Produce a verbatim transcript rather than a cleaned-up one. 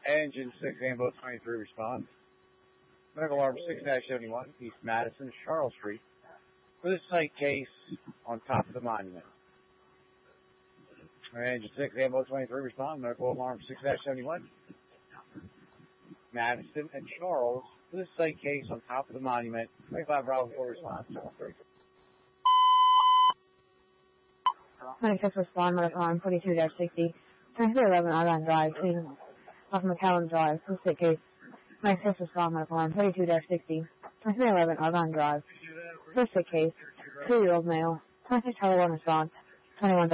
Engine six, Ambo twenty-three response. Medical alarm six seventy-one, East Madison, Charles Street. For this site case on top of the monument. Engine six, Ambo twenty-three response. Medical alarm six seventy-one. Madison and Charles. For this site case on top of the monument. twenty-five Bravo four response. twenty-six respond, medical alarm forty-two sixty. twenty-three eleven Argonne Drive, between off McAllen Drive. For this site case. twenty-six respond, medical alarm forty-two sixty. twenty-three eleven Argonne Drive. For this site case. two-year-old male. twenty-six one response. twenty-one